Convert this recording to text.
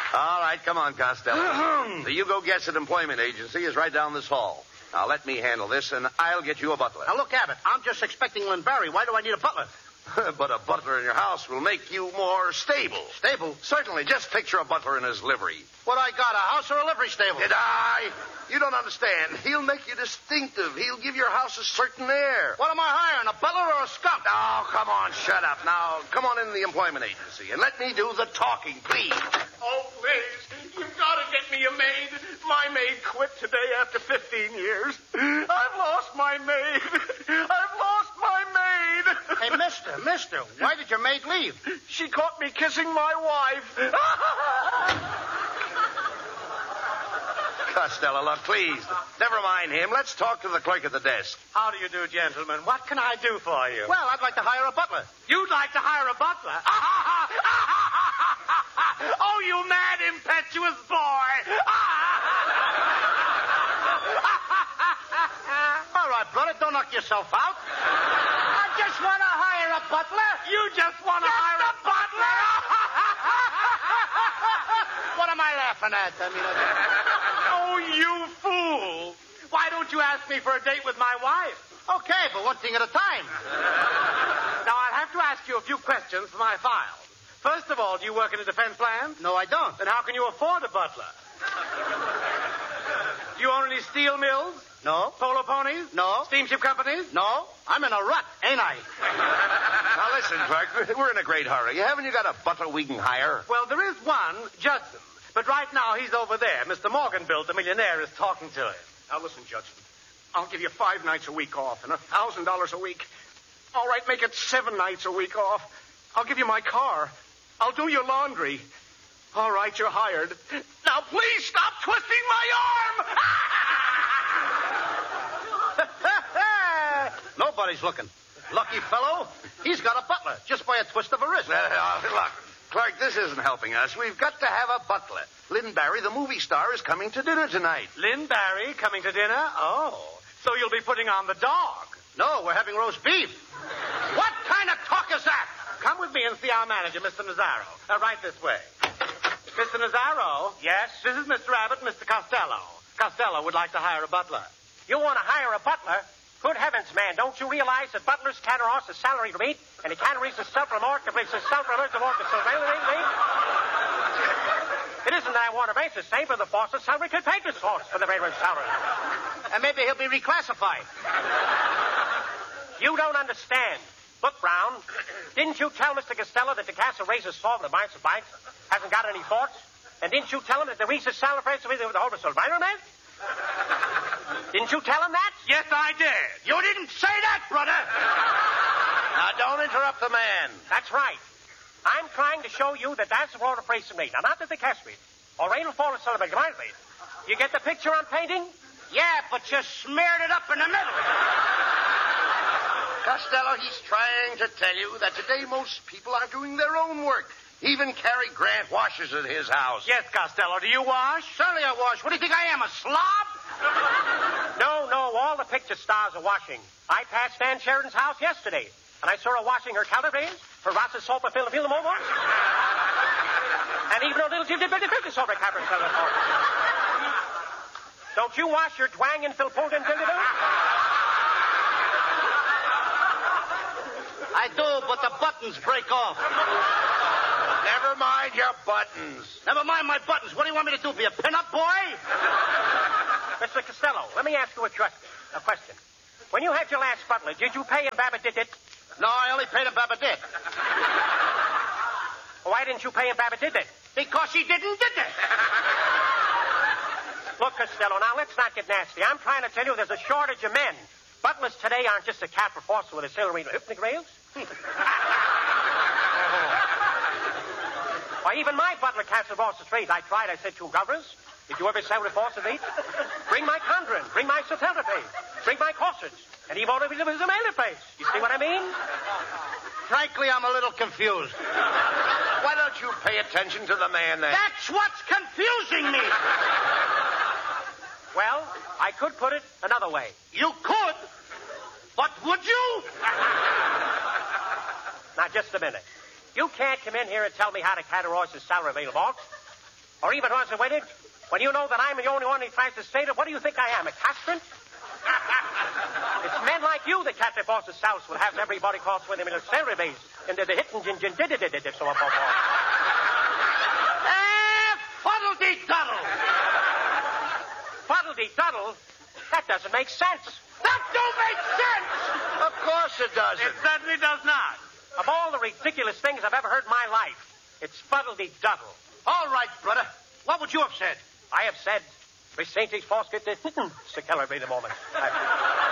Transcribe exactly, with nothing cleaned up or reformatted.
All right, come on, Costello. The You Go Guess It Employment Agency is right down this hall. Now, let me handle this, and I'll get you a butler. Now, look, Abbott, I'm just expecting Lynn Barry. Why do I need a butler? But a butler in your house will make you more stable. Stable? Certainly. Just picture a butler in his livery. What I got, a house or a livery stable? Did I? You don't understand. He'll make you distinctive. He'll give your house a certain air. What am I hiring, a butler or a skunk? Oh, come on, shut up. Now, come on in the employment agency and let me do the talking, please. Oh, please. You've got to get me a maid. My maid quit today after fifteen years. I've lost my maid. I've lost my maid. Hey, mister, mister, why did your maid leave? She caught me kissing my wife. Costello, look, please. Never mind him. Let's talk to the clerk at the desk. How do you do, gentlemen? What can I do for you? Well, I'd like to hire a butler. You'd like to hire a butler? Oh, you mad, impetuous boy! All right, brother, don't knock yourself out. I just want to hire a butler. You just want to hire a butler? What am I laughing at? I mean, I... Oh, you fool. Why don't you ask me for a date with my wife? Okay, but one thing at a time. Now, I'll have to ask you a few questions for my file. First of all, do you work in a defense land? No, I don't. Then how can you afford a butler? Do you own any steel mills? No. Polo ponies? No. Steamship companies? No. I'm in a rut, ain't I? Now, listen, clerk, we're in a great hurry. Haven't you got a butler we can hire? Well, there is one, Judson. But right now, he's over there. Mister Morganbilt, the millionaire, is talking to him. Now, listen, Judson. I'll give you five nights a week off and a thousand dollars a week. All right, make it seven nights a week off. I'll give you my car. I'll do your laundry. All right, you're hired. Now, please stop twisting my arm! Nobody's looking. Lucky fellow. He's got a butler just by a twist of a wrist. Uh, look, clerk, this isn't helping us. We've got to have a butler. Lynn Barry, the movie star, is coming to dinner tonight. Lynn Barry coming to dinner? Oh, so you'll be putting on the dog. No, we're having roast beef. What kind of talk is that? Come with me and see our manager, Mister Nazaro. Uh, right this way. Mister Nazaro? Yes? This is Mister Abbott and Mister Costello. Costello would like to hire a butler. You want to hire a butler? Good heavens, man, don't you realize that butlers can't earn a salary to meet, and he can't reach the self-remarkably, self-remarkably, self-remarkably. It isn't that I want to raise the same for the force of salary could pay this force for the railroad salary. And maybe he'll be reclassified. You don't understand. Look, Brown, didn't you tell Mister Costello that the castle raises salt in the banks of banks hasn't got any forts? And didn't you tell him that the recent salary raise with the whole environment? Didn't you tell him that? Yes, I did. You didn't say that, brother. Now, don't interrupt the man. That's right. I'm trying to show you that that's the road of place to me. Now, not that they catch me. Or rain fall and celebrate mildly. You get the picture I'm painting? Yeah, but you smeared it up in the middle. Costello, he's trying to tell you that today most people are doing their own work. Even Cary Grant washes at his house. Yes, Costello. Do you wash? Certainly I wash. What do you think I am, a slob? No, no, all the picture stars are washing. I passed Stan Sheridan's house yesterday, and I saw her washing her calories, her Ross's soap and film the film over. And even a little Jim Did Fifty soap cover. Don't you wash your twang and Phil Pulden, Phil I do, but the buttons break off. Never mind your buttons. Never mind my buttons. What do you want me to do, be a pin-up boy? Mister Costello, let me ask you a, trust, a question. When you had your last butler, did you pay him Babbitt-Dit? No, I only paid him Babbitt. Why didn't you pay him Babbitt-Dit? Because he didn't did it. Look, Costello, now let's not get nasty. I'm trying to tell you there's a shortage of men. Butlers today aren't just a cat for force with a silvery hypnic rails. Why, even my butler can't divorce the trade. I tried. I said to governors, did you ever sell divorce of these? Bring my conjuring. Bring my satellite. Bring my corsets. And he won't even a mail face. You see what I mean? Frankly, I'm a little confused. Why don't you pay attention to the man then? That's what's confusing me. Well, I could put it another way. You could, but would you? Now, just a minute. You can't come in here and tell me how to categorize the salary mailbox. or even once with it, when you know that I'm the only one who tries to state it, what do you think I am, a castrant? It's men like you that can't divorce the South will have everybody cross with him in a ceremony and the hitting gin gin did it did it so up on Eh, fuddle-dee-duddle. Fuddle-dee-duddle? That doesn't make sense. That don't make sense. Of course it doesn't. It certainly does not. Of all the ridiculous things I've ever heard in my life, it's fuddle-dee-duddle. All right, brother. What would you have said? I have said, Miss Saint Force, get the Sir Keller, wait a moment. I...